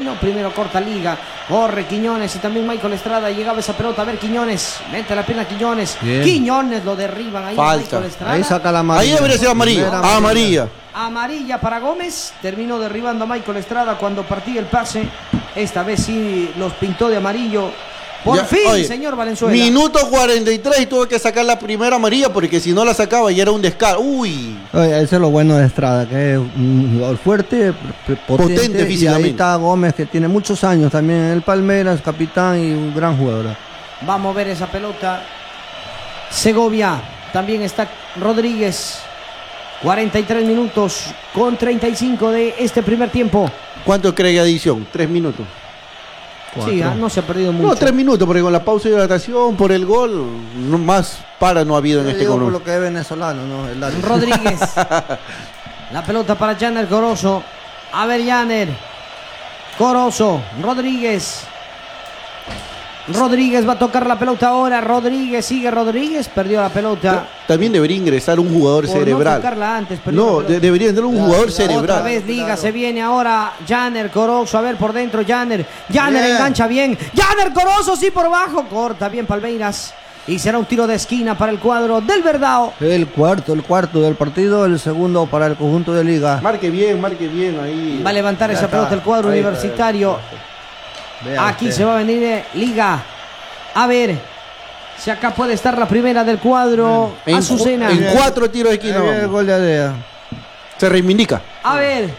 No, primero corta Liga. Corre Quiñones y también Michael Estrada. Llegaba esa pelota. A ver, Quiñones. Mete la pierna Quiñones. Bien. Quiñones lo derriban ahí. Falta. Michael Estrada. Ahí saca la amarilla. Ahí debería ser amarilla. Amarilla. Amarilla para Gómez. Terminó derribando a Michael Estrada cuando partía el pase. Esta vez sí los pintó de amarillo. Por Ya, fin, oye, señor Valenzuela. Minuto 43 y tuvo que sacar la primera amarilla porque si no la sacaba ya era un descaro. Uy. Oye, eso es lo bueno de Estrada, que es un jugador fuerte, potente físicamente. Y ahí está Gómez, que tiene muchos años también en el Palmeiras, capitán y un gran jugador. Vamos a ver esa pelota. Segovia. También está Rodríguez. 43 minutos con 35 de este primer tiempo. ¿Cuánto cree que adición? 3 minutos. Sí, no se ha perdido mucho. No, 3 minutos, porque con la pausa de hidratación, por el gol, no, más para no ha habido en este Por compromiso. lo que es venezolano, ¿no? El árbitro. Rodríguez. La pelota para Janer Corozo. A ver, Janer. Corozo. Rodríguez. Rodríguez va a tocar la pelota ahora. Rodríguez, sigue Rodríguez. Perdió la pelota. También debería ingresar un jugador Por cerebral. no tocarla antes. perdió No, la pelota. debería entrar un jugador cerebral. Otra vez Liga, se viene ahora Janer Corozo, a ver por dentro Janer Bien. engancha bien, Janer Corozo sí por bajo, corta bien Palmeiras y será un tiro de esquina para el cuadro del Verdao. El cuarto del partido, el segundo para el conjunto de Liga. Marque bien ahí. Va a levantar esa pelota el cuadro Ahí universitario. Vea Aquí usted. se va a venir Liga, a ver si acá puede estar la primera del cuadro Azucena. En 4 tiros de esquina. Ahí viene el Vamos. gol de Adea. Se reivindica. A ver.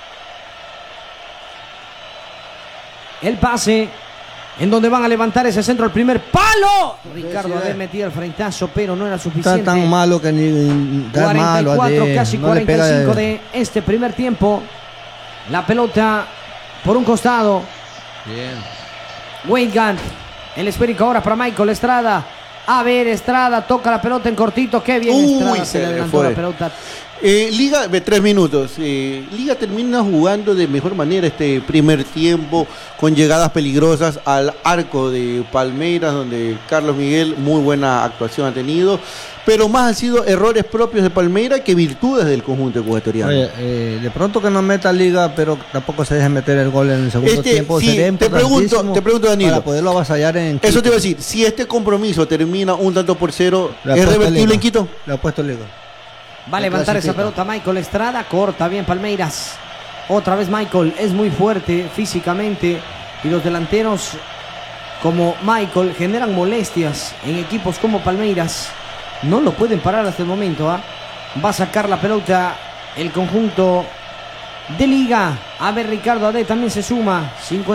El pase. En donde van a levantar ese centro al primer palo. Ricardo Adé metía el frentazo, pero no era suficiente. Está tan malo que ni está malo. 44, Adea. casi No le pega 45 de este primer tiempo. La pelota por un costado. Bien. Wade Gant. El esférico ahora para Michael Estrada. A ver, Estrada toca la pelota en cortito. Qué bien Uy, Estrada, se se le le adelantó fue. la pelota. Liga, 3 minutos. Liga termina jugando de mejor manera este primer tiempo con llegadas peligrosas al arco de Palmeiras, donde Carlos Miguel muy buena actuación ha tenido, pero más han sido errores propios de Palmeiras que virtudes del conjunto ecuatoriano. Oye, de pronto que no meta Liga, pero tampoco se deje meter el gol en el segundo tiempo. Sí, Sería te pregunto, Danilo. Para poderlo avasallar en Eso Quito. te iba a decir, si este compromiso termina 1-0, Le ha ¿es puesto revertible Liga. en Quito? Le ha puesto Liga. Va a levantar esa clasifica. pelota Michael Estrada, corta bien Palmeiras. Otra vez Michael, es muy fuerte físicamente y los delanteros como Michael generan molestias en equipos como Palmeiras. No lo pueden parar hasta el momento. Va a sacar la pelota el conjunto de Liga. A ver, Ricardo Adé también se suma.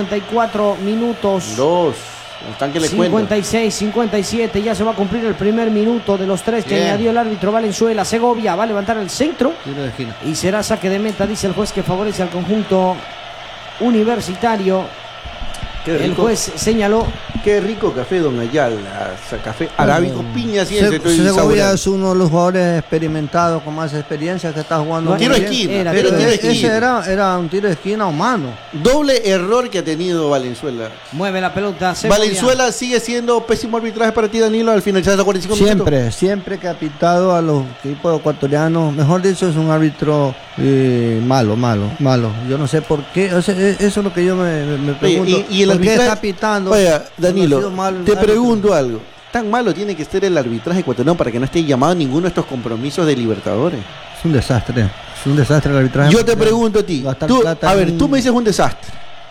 54 minutos. Dos. Están que le cuentan. 56, 57, ya se va a cumplir el primer minuto de los 3 que Bien. añadió el árbitro Valenzuela. Segovia va a levantar el centro Tiro de esquina. y será saque de meta, dice el juez, que favorece al conjunto universitario. Qué El rico. juez señaló. Qué rico café, don Ayala. O sea, café arábico, piña, sí, Segovia es uno de los jugadores experimentados con más experiencia que está jugando. No, muy tiro de bien. esquina, Era pero tiro tiro de de Ese esquina. era un tiro de esquina humano. Doble error que ha tenido Valenzuela. Mueve la pelota. Segovia. Valenzuela sigue siendo pésimo arbitraje para ti, Danilo, al finalizar los 45 minutos. Siempre que ha pitado a los equipos ecuatorianos, mejor dicho, es un árbitro malo. Yo no sé por qué, eso es lo que yo me pregunto. Y el ¿Por qué arbitraje. está pitando? Oye, Ha Danilo, sido malo el te árbitro. pregunto algo. ¿Tan malo tiene que ser el arbitraje ecuatoriano para que no esté llamado a ninguno de estos compromisos de Libertadores? Es un desastre el arbitraje. Yo te pregunto a ti. Gastar Tú, plata a ver, en- tú me dices un desastre.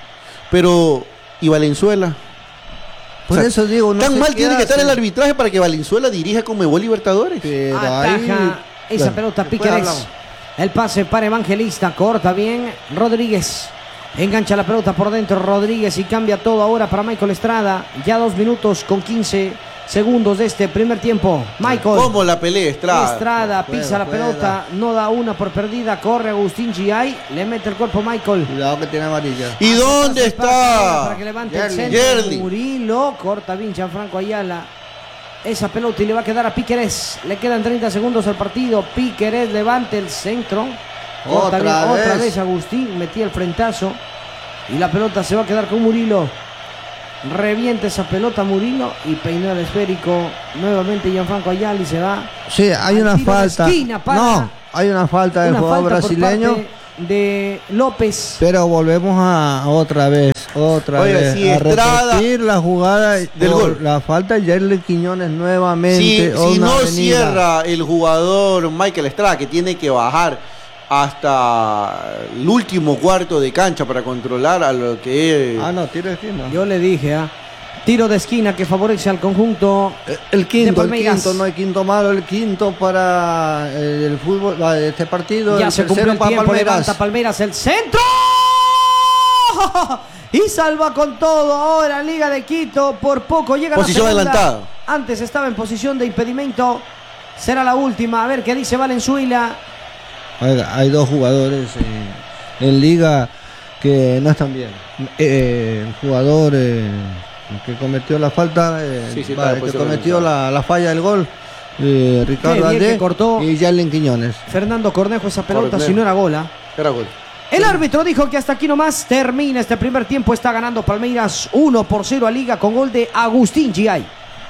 Pero, ¿y Valenzuela? Por O sea, eso digo, no tan sé mal qué tiene que estar hace. el arbitraje para que Valenzuela dirija Conmebol Libertadores. Pero Ataja esa bueno, pelota después Piquerés. hablamos. El pase para Evangelista. Corta bien Rodríguez. Engancha la pelota por dentro Rodríguez y cambia todo ahora para Michael Estrada. Ya 2 minutos con 15 segundos de este primer tiempo. Michael. ¿Cómo la pelea Estrada? Estrada Juega, pisa la juega. pelota, no da una por perdida. Corre Agustín Giay. Le mete el cuerpo Michael. Cuidado que tiene amarilla. ¿Y dónde Para está? que levante el Yerli. centro. Yerli. Murilo corta bien Gianfranco Ayala. Esa pelota y le va a quedar a Piquerés. Le quedan 30 segundos al partido. Piquerés levanta el centro. Corta bien, otra vez Agustín. Metía el frentazo. Y la pelota se va a quedar con Murilo. Revienta esa pelota Murilo y peinó el esférico. Nuevamente Gianfranco Ayala y se va. Sí, hay al una tiro de falta. esquina para- No, hay una falta del Una jugador falta por brasileño. parte de López. Pero volvemos a otra vez Otra Oiga, vez. si a Estrada repetir la jugada del por gol. la falta de Yerle Quiñones nuevamente. Si una no avenida. cierra el jugador Michael Estrada, que tiene que bajar hasta el último cuarto de cancha para controlar a lo que es. No, tiro de esquina. Yo le dije, tiro de esquina que favorece al conjunto. El quinto, Palmeiras. no hay quinto malo, el quinto para el fútbol, este partido. Ya el se cumplió tercero el para tiempo, Palmeiras. levanta Palmeiras el centro. Y salva con todo ahora Liga de Quito. Por poco llega Posición la segunda. adelantada. Antes estaba en posición de impedimento. Será la última. A ver qué dice Valenzuela. Oiga, hay dos jugadores en Liga que no están bien. El jugador que cometió la falta, que cometió la falla del gol, Ricardo Qué bien Aldé que cortó y Yerlen Quiñones. Fernando Cornejo esa pelota, Cornejo. si no era gola. Era gol. El árbitro dijo que hasta aquí nomás termina este primer tiempo. Está ganando Palmeiras 1-0 a Liga con gol de Agustín Giay.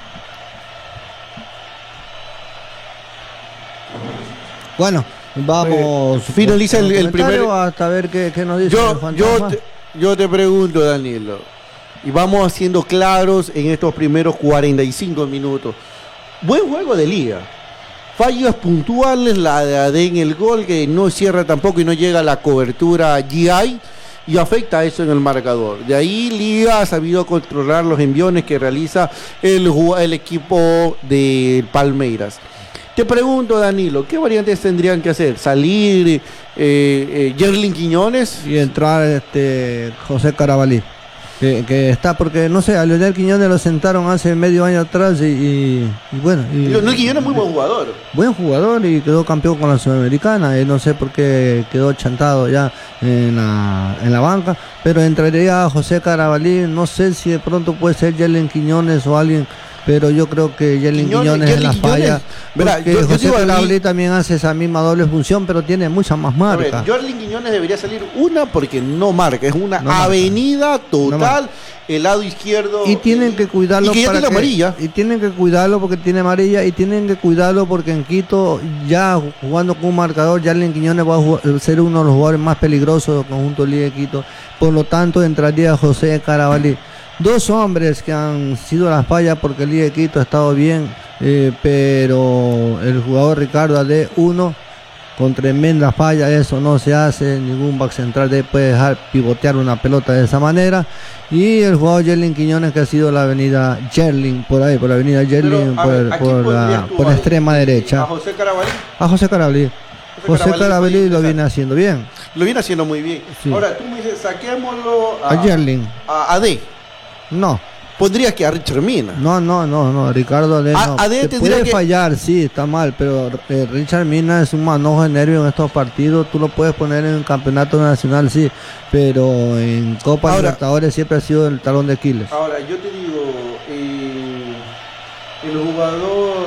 Bueno, vamos. Finaliza el comentario primer- hasta ver qué nos dice el fantasma. Yo te pregunto, Danilo, y vamos siendo claros en estos primeros 45 minutos. Buen juego de Liga. Fallas puntuales, la de Ade en el gol, que no cierra tampoco y no llega a la cobertura GI, y afecta eso en el marcador. De ahí Liga ha sabido controlar los enviones que realiza el equipo de Palmeiras. Te pregunto, Danilo, ¿qué variantes tendrían que hacer? ¿Salir Yerlin Quiñones? Y entrar José Carabalí. Que está, porque no sé, a Leonel Quiñones lo sentaron hace medio año atrás y bueno. Leonel Quiñones es muy buen jugador. Buen jugador y quedó campeón con la Sudamericana. No sé por qué quedó chantado ya en la banca, pero entraría José Carabalí. No sé si de pronto puede ser Yerlen Quiñones o alguien, pero yo creo que Yerlen Quiñones es la falla. Verá, Porque yo José digo, Carabalí también hace esa misma doble función, pero tiene mucha más marca. Yerlin Quiñones debería salir porque no marca, es una No marca. avenida total, No marca. el lado izquierdo. Y tienen que cuidarlo y que ya tiene amarilla. Y tienen que cuidarlo porque tiene amarilla. Y tienen que cuidarlo porque en Quito, ya jugando con un marcador, Yerlen Quiñones va a ser uno de los jugadores más peligrosos del conjunto Liga de Quito. Por lo tanto, entraría José Carabalí. Dos hombres que han sido las fallas porque Liga de Quito ha estado bien, pero el jugador Ricardo Ade, uno con tremenda falla, eso no se hace, ningún back central puede dejar pivotear una pelota de esa manera. Y el jugador Yerlin Quiñones, que ha sido la avenida Yerlin, por ahí, por la avenida Yerlin, por la extrema derecha. A José Carabalí. A José Carabalí. José Carabalí lo puede viene ingresar. haciendo bien. Lo viene haciendo muy bien. Sí. Ahora, tú me dices, saquémoslo A Yerlin. a AD. No. Pondrías que a Richard Mina. No, Ricardo Ade no. Ade Te tendría puede que- fallar, sí, está mal, pero Richard Mina es un manojo de nervio en estos partidos. Tú lo puedes poner en un campeonato nacional, sí, pero en Copa Ahora- Libertadores siempre ha sido el talón de Aquiles. Ahora, yo te digo, el jugador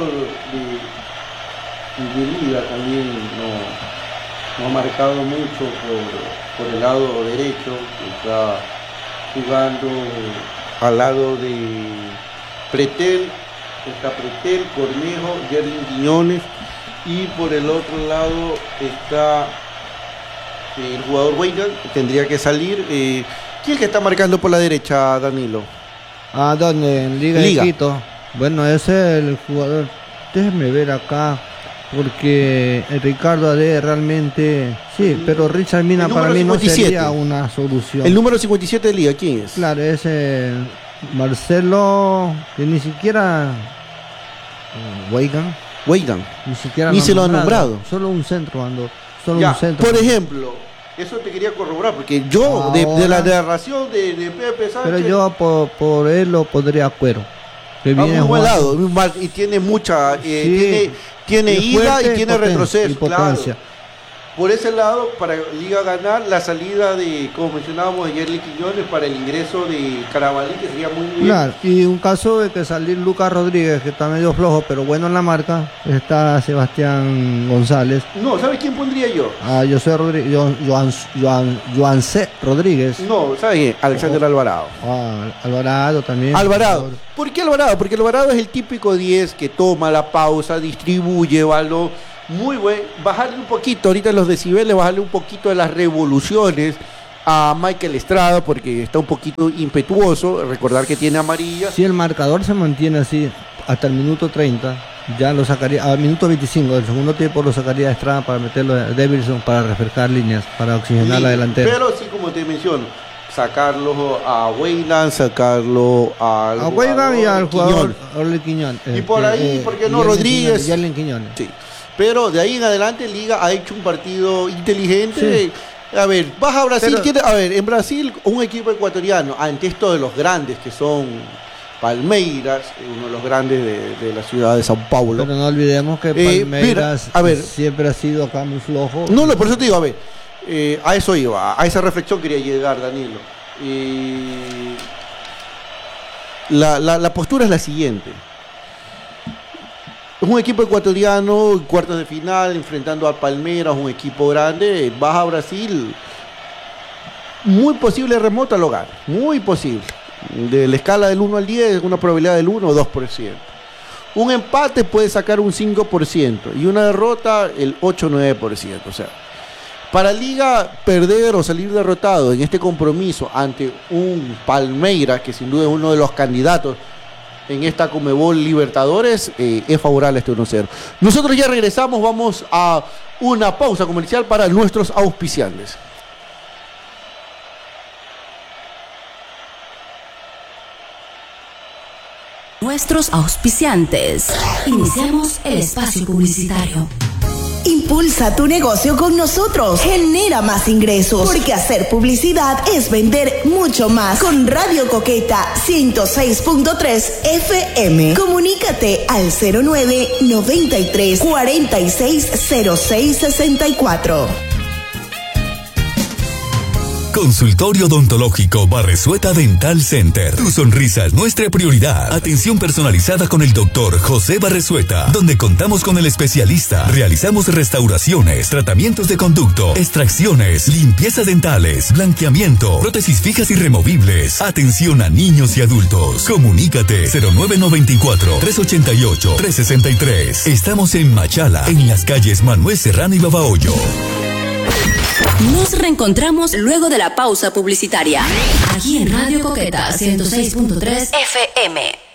de Liga también no ha marcado mucho por el lado derecho, que está jugando al lado de Pretel, está Pretel, Cornejo, Yerlin Quiñones, y por el otro lado está el jugador Weigand, que tendría que salir. ¿Quién es el que está marcando por la derecha, Danilo? ¿A dónde? En Liga Liga. de Quito. Bueno, ese es el jugador. Déjeme ver acá, porque el Ricardo Ade realmente, sí, pero Richard Mina El para número mí no 57. sería una solución. El número 57 de Liga, ¿quién es? Claro, ese Marcelo, que ni siquiera Weigand, Weigand. ni siquiera Ni lo se lo han nombrado. nombrado. Solo un centro ando, solo Ya, un centro. por ejemplo, eso te quería corroborar, porque yo, de la Ahora- narración de Pepe Sánchez, Pero yo por él lo pondría a Cuero. Que va viene muy buen jugando. lado, y tiene mucha, Sí. tiene Y ida fuerte y tiene y retroceso, claro. potencia. Por ese lado, para Liga ganar, la salida de, como mencionábamos, de Yerlin Quiñones para el ingreso de Carabalí, que sería muy bien. Claro, y un caso de que salir Lucas Rodríguez, que está medio flojo, pero bueno en la marca, está Sebastián González. No, ¿sabes quién pondría yo? A José Rodríguez, Joan C. Rodríguez. No, ¿sabes quién? Alexander Alvarado. Alvarado también. Alvarado. ¿Por qué Alvarado? Porque Alvarado es el típico 10 que toma la pausa, distribuye balón. Muy buen. Bajarle un poquito, ahorita los decibeles, bajarle un poquito de las revoluciones a Michael Estrada porque está un poquito impetuoso. Recordar que tiene amarilla. Si el marcador se mantiene así hasta el minuto 30, ya lo sacaría, al minuto 25 del segundo tiempo lo sacaría a Estrada para meterlo a Davidson para refrescar líneas, para oxigenar la delantera. Pero sí, como te menciono, sacarlo a Weyland, sacarlo a Weyland y al jugador Orly Quiñones. Y por ahí, ¿por qué no? Rodríguez. Yarlen Quiñones. Sí. Pero de ahí en adelante Liga ha hecho un partido inteligente. Sí. A ver, vas a Brasil, en Brasil un equipo ecuatoriano, ante esto de los grandes que son Palmeiras, uno de los grandes de la ciudad de Sao Paulo. Pero no olvidemos que Palmeiras siempre ha sido acá muy flojo. No, por eso te digo, a eso iba, a esa reflexión quería llegar, Danilo. La postura es la siguiente. Es un equipo ecuatoriano, cuartos de final, enfrentando a Palmeiras, un equipo grande. Vas a Brasil, muy posible remota lo gana, muy posible. De la escala del 1 al 10, una probabilidad del 1 o 2%. Un empate puede sacar un 5% y una derrota el 8 o 9%. O sea, para Liga perder o salir derrotado en este compromiso ante un Palmeiras, que sin duda es uno de los candidatos en esta Conmebol Libertadores, es favorable a este 1-0. Nosotros ya regresamos, vamos a una pausa comercial para nuestros auspiciantes. Nuestros auspiciantes. Iniciamos el espacio publicitario. Impulsa tu negocio con nosotros. Genera más ingresos. Porque hacer publicidad es vender mucho más. Con Radio Coqueta 106.3 FM. Comunícate al 09 93 46 06 64. Consultorio Odontológico Barresueta Dental Center. Tu sonrisa es nuestra prioridad. Atención personalizada con el doctor José Barresueta, donde contamos con el especialista. Realizamos restauraciones, tratamientos de conducto, extracciones, limpieza dentales, blanqueamiento, prótesis fijas y removibles. Atención a niños y adultos. Comunícate 0994-388-363. Estamos en Machala, en las calles Manuel Serrano y Babahoyo. Nos reencontramos luego de la pausa publicitaria. Aquí en Radio Coqueta 106.3 FM.